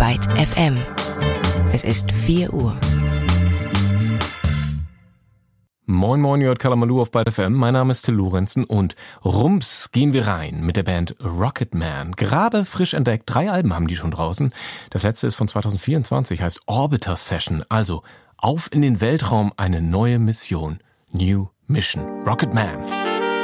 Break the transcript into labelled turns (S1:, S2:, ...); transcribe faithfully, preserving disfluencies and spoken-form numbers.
S1: Byte F M. Es ist vier Uhr.
S2: Moin Moin, ihr hört Kalamaloo auf Byte F M. Mein Name ist Till Lorenzen und rums gehen wir rein mit der Band Rocketman. Gerade frisch entdeckt, drei Alben haben die schon draußen. Das letzte ist von zwanzig vierundzwanzig, heißt Orbiter Session. Also auf in den Weltraum, eine neue Mission. New Mission. Rocketman.